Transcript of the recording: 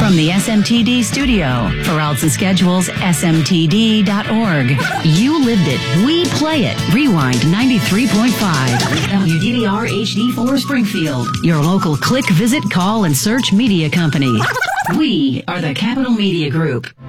From the SMTD studio, for routes and schedules, smtd.org. You lived it. We play it. Rewind 93.5. WDVR HD4 Springfield. Your local click, visit, call, and search media company. We are the Capital Media Group.